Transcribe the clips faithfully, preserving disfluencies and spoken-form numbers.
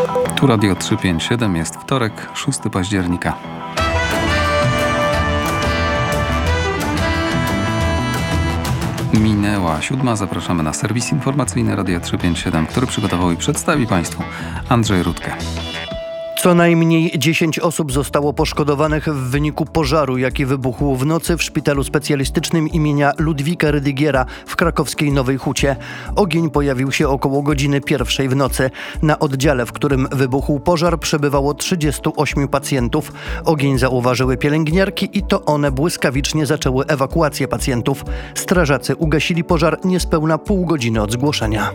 Tu Radio trzysta pięćdziesiąt siedem, jest wtorek, szóstego października. Minęła siódma, zapraszamy na serwis informacyjny Radia trzysta pięćdziesiąt siedem, który przygotował i przedstawi Państwu Andrzej Rutkę. Co najmniej dziesięć osób zostało poszkodowanych w wyniku pożaru, jaki wybuchł w nocy w szpitalu specjalistycznym imienia Ludwika Rydygiera w krakowskiej Nowej Hucie. Ogień pojawił się około godziny pierwszej w nocy. Na oddziale, w którym wybuchł pożar, przebywało trzydziestu ośmiu pacjentów. Ogień zauważyły pielęgniarki i to one błyskawicznie zaczęły ewakuację pacjentów. Strażacy ugasili pożar niespełna pół godziny od zgłoszenia.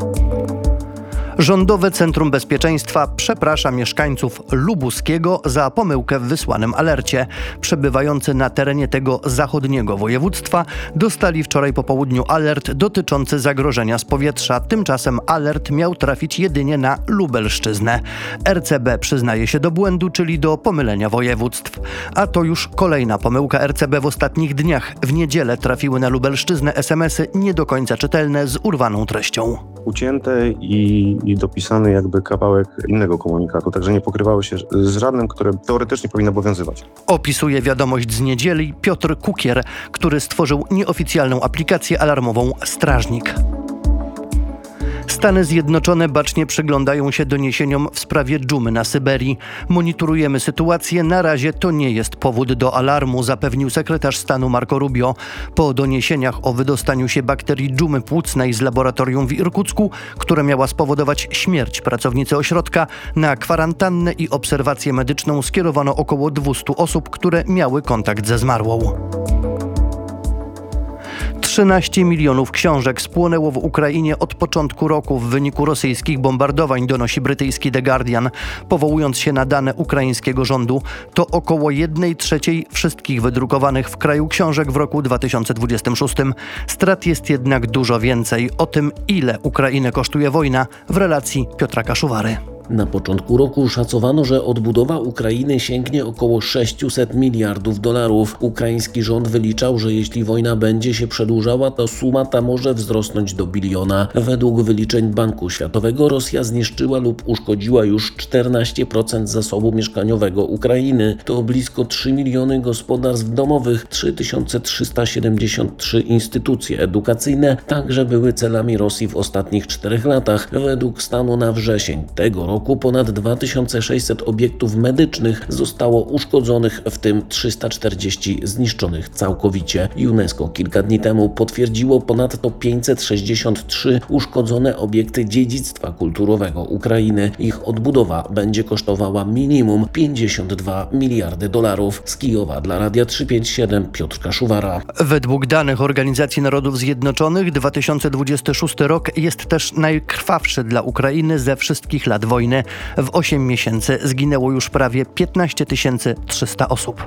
Rządowe Centrum Bezpieczeństwa przeprasza mieszkańców Lubuskiego za pomyłkę w wysłanym alercie. Przebywający na terenie tego zachodniego województwa dostali wczoraj po południu alert dotyczący zagrożenia z powietrza. Tymczasem alert miał trafić jedynie na Lubelszczyznę. R C B przyznaje się do błędu, czyli do pomylenia województw. A to już kolejna pomyłka R C B w ostatnich dniach. W niedzielę trafiły na Lubelszczyznę es em esy nie do końca czytelne z urwaną treścią. Ucięte i, i dopisany jakby kawałek innego komunikatu, także nie pokrywały się z żadnym, które teoretycznie powinno obowiązywać. Opisuje wiadomość z niedzieli Piotr Kukier, który stworzył nieoficjalną aplikację alarmową Strażnik. Stany Zjednoczone bacznie przyglądają się doniesieniom w sprawie dżumy na Syberii. Monitorujemy sytuację. Na razie to nie jest powód do alarmu, zapewnił sekretarz stanu Marco Rubio. Po doniesieniach o wydostaniu się bakterii dżumy płucnej z laboratorium w Irkucku, która miała spowodować śmierć pracownicy ośrodka, na kwarantannę i obserwację medyczną skierowano około dwieście osób, które miały kontakt ze zmarłą. trzynaście milionów książek spłonęło w Ukrainie od początku roku w wyniku rosyjskich bombardowań, donosi brytyjski The Guardian, powołując się na dane ukraińskiego rządu. To około jednej trzeciej wszystkich wydrukowanych w kraju książek w roku dwa tysiące dwudziestym szóstym. Strat jest jednak dużo więcej. O tym, ile Ukrainę kosztuje wojna, w relacji Piotra Kaszuwary. Na początku roku szacowano, że odbudowa Ukrainy sięgnie około sześćset miliardów dolarów. Ukraiński rząd wyliczał, że jeśli wojna będzie się przedłużała, to suma ta może wzrosnąć do biliona. Według wyliczeń Banku Światowego Rosja zniszczyła lub uszkodziła już czternaście procent zasobu mieszkaniowego Ukrainy. To blisko trzy miliony gospodarstw domowych, trzy tysiące trzysta siedemdziesiąt trzy instytucje edukacyjne także były celami Rosji w ostatnich czterech latach. Według stanu na wrzesień tego roku ponad dwa tysiące sześćset obiektów medycznych zostało uszkodzonych, w tym trzysta czterdzieści zniszczonych całkowicie. UNESCO kilka dni temu potwierdziło ponadto pięćset sześćdziesiąt trzy uszkodzone obiekty dziedzictwa kulturowego Ukrainy. Ich odbudowa będzie kosztowała minimum pięćdziesiąt dwa miliardy dolarów. Z Kijowa dla Radia trzysta pięćdziesiąt siedem Piotr Kaszuwara. Według danych Organizacji Narodów Zjednoczonych dwa tysiące dwudziesty szósty rok jest też najkrwawszy dla Ukrainy ze wszystkich lat wojny. W osiem miesięcy zginęło już prawie piętnaście tysięcy trzysta osób.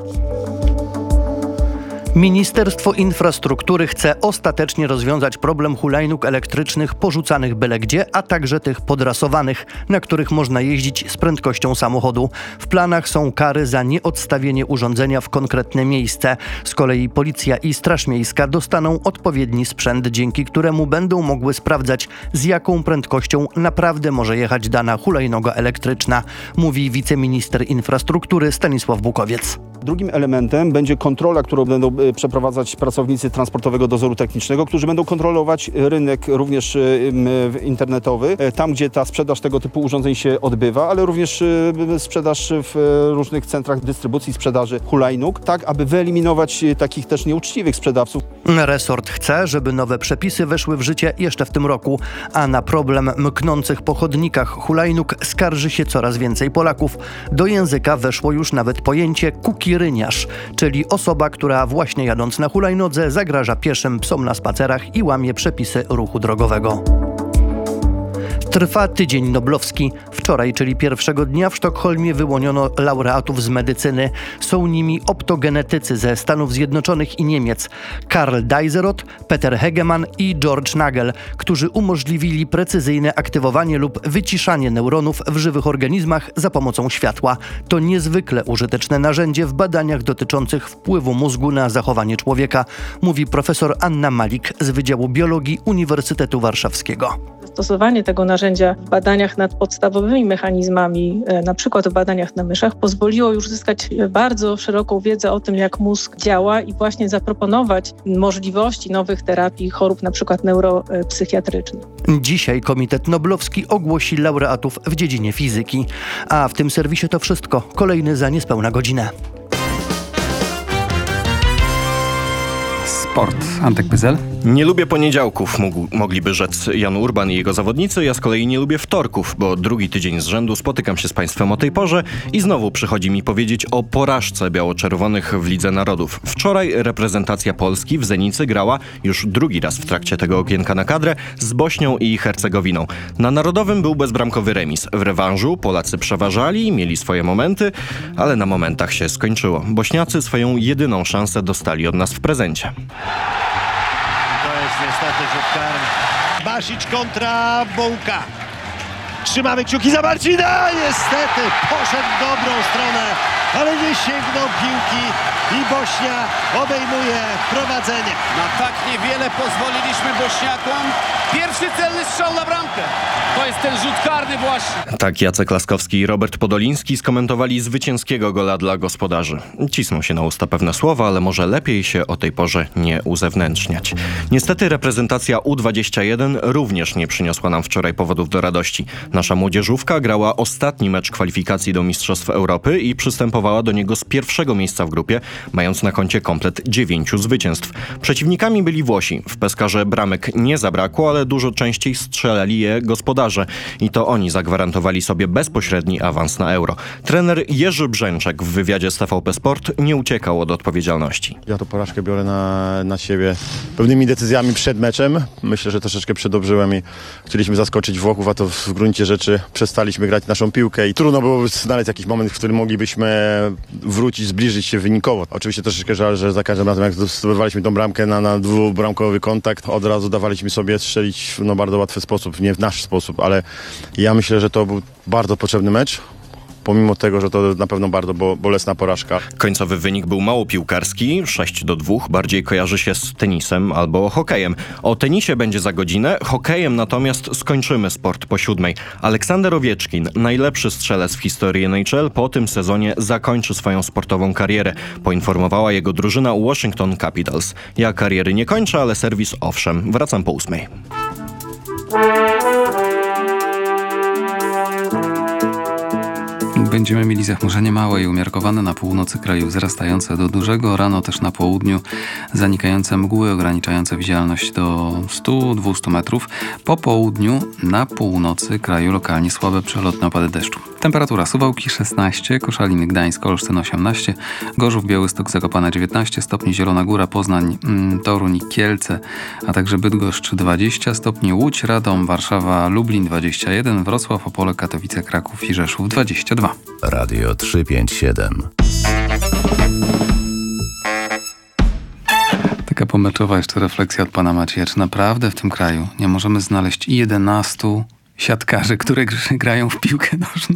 Ministerstwo Infrastruktury chce ostatecznie rozwiązać problem hulajnóg elektrycznych porzucanych byle gdzie, a także tych podrasowanych, na których można jeździć z prędkością samochodu. W planach są kary za nieodstawienie urządzenia w konkretne miejsce. Z kolei policja i Straż Miejska dostaną odpowiedni sprzęt, dzięki któremu będą mogły sprawdzać, z jaką prędkością naprawdę może jechać dana hulajnoga elektryczna, mówi wiceminister infrastruktury Stanisław Bukowiec. Drugim elementem będzie kontrola, którą będą przeprowadzać pracownicy Transportowego Dozoru Technicznego, którzy będą kontrolować rynek również internetowy, tam gdzie ta sprzedaż tego typu urządzeń się odbywa, ale również sprzedaż w różnych centrach dystrybucji sprzedaży hulajnóg, tak aby wyeliminować takich też nieuczciwych sprzedawców. Resort chce, żeby nowe przepisy weszły w życie jeszcze w tym roku, a na problem mknących po chodnikach hulajnóg skarży się coraz więcej Polaków. Do języka weszło już nawet pojęcie kukiryniarz, czyli osoba, która właśnie jadąc na hulajnodze zagraża pieszym, psom na spacerach i łamie przepisy ruchu drogowego. Trwa tydzień noblowski. Wczoraj, czyli pierwszego dnia, w Sztokholmie wyłoniono laureatów z medycyny. Są nimi optogenetycy ze Stanów Zjednoczonych i Niemiec. Karl Deiseroth, Peter Hegemann i George Nagel, którzy umożliwili precyzyjne aktywowanie lub wyciszanie neuronów w żywych organizmach za pomocą światła. To niezwykle użyteczne narzędzie w badaniach dotyczących wpływu mózgu na zachowanie człowieka, mówi profesor Anna Malik z Wydziału Biologii Uniwersytetu Warszawskiego. Stosowanie tego narzędzia narzędzia w badaniach nad podstawowymi mechanizmami, na przykład w badaniach na myszach, pozwoliło już zyskać bardzo szeroką wiedzę o tym, jak mózg działa i właśnie zaproponować możliwości nowych terapii chorób na przykład neuropsychiatrycznych. Dzisiaj Komitet Noblowski ogłosi laureatów w dziedzinie fizyki. A w tym serwisie to wszystko. Kolejny za niespełna godzinę. Sport. Antek Pyzel. Nie lubię poniedziałków, mógł, mogliby rzec Jan Urban i jego zawodnicy. Ja z kolei nie lubię wtorków, bo drugi tydzień z rzędu spotykam się z państwem o tej porze i znowu przychodzi mi powiedzieć o porażce biało-czerwonych w Lidze Narodów. Wczoraj reprezentacja Polski w Zenicy grała już drugi raz w trakcie tego okienka na kadrę z Bośnią i Hercegowiną. Na Narodowym był bezbramkowy remis. W rewanżu Polacy przeważali, mieli swoje momenty, ale na momentach się skończyło. Bośniacy swoją jedyną szansę dostali od nas w prezencie. To jest niestety rzut karny. Basić kontra Bołka. Trzymamy kciuki za Marcina. Niestety poszedł w dobrą stronę, ale nie sięgnął piłki i Bośnia obejmuje prowadzenie. Na tak niewiele pozwoliliśmy Bośniakom. Pierwszy celny strzał na bramkę. To jest ten rzut karny właśnie. Tak Jacek Laskowski i Robert Podoliński skomentowali zwycięskiego gola dla gospodarzy. Cisną się na usta pewne słowa, ale może lepiej się o tej porze nie uzewnętrzniać. Niestety reprezentacja U dwadzieścia jeden również nie przyniosła nam wczoraj powodów do radości. Nasza młodzieżówka grała ostatni mecz kwalifikacji do Mistrzostw Europy i przystępowała do niego z pierwszego miejsca w grupie, mając na koncie komplet dziewięciu zwycięstw. Przeciwnikami byli Włosi. W Peskarze bramek nie zabrakło, ale dużo częściej strzelali je gospodarze. I to oni zagwarantowali sobie bezpośredni awans na Euro. Trener Jerzy Brzęczek w wywiadzie z T V P Sport nie uciekał od odpowiedzialności. Ja to porażkę biorę na, na siebie pewnymi decyzjami przed meczem. Myślę, że troszeczkę przedobrzyłem i chcieliśmy zaskoczyć Włochów, a to w gruncie rzeczy przestaliśmy grać naszą piłkę i trudno było znaleźć jakiś moment, w którym moglibyśmy wrócić, zbliżyć się wynikowo. Oczywiście troszeczkę żal, że za każdym razem jak zdobywaliśmy tą bramkę na, na dwubramkowy kontakt, od razu dawaliśmy sobie strzelić w no, bardzo łatwy sposób, nie w nasz sposób, ale ja myślę, że to był bardzo potrzebny mecz. Pomimo tego, że to na pewno bardzo bo, bolesna porażka. Końcowy wynik był mało piłkarski, sześć do dwóch, bardziej kojarzy się z tenisem albo hokejem. O tenisie będzie za godzinę, hokejem natomiast skończymy sport po siódmej. Aleksander Owieczkin, najlepszy strzelec w historii N H L, po tym sezonie zakończy swoją sportową karierę, poinformowała jego drużyna Washington Capitals. Ja kariery nie kończę, ale serwis owszem. Wracam po ósmej. Będziemy mieli zachmurzenie małe i umiarkowane na północy kraju, wzrastające do dużego, rano też na południu, zanikające mgły ograniczające widzialność do stu do dwustu metrów. Po południu na północy kraju lokalnie słabe przelotne opady deszczu. Temperatura: Suwałki szesnaście, Koszalin, Gdańsk, Olsztyn osiemnaście, Gorzów, Białystok, Zakopane dziewiętnaście stopni, Zielona Góra, Poznań, mm, Toruń i Kielce, a także Bydgoszcz dwadzieścia stopni, Łódź, Radom, Warszawa, Lublin dwadzieścia jeden, Wrocław, Opole, Katowice, Kraków i Rzeszów dwadzieścia dwa. Radio trzysta pięćdziesiąt siedem. Taka pomeczowa jeszcze refleksja od pana Macieja. Czy naprawdę w tym kraju nie możemy znaleźć i jedenastu siatkarzy, które grają w piłkę nożną?